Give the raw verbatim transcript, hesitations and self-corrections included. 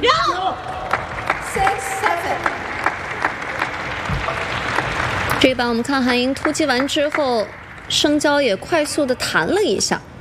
这一把我们看韩莹突击完之后，生胶也快速的弹了一下。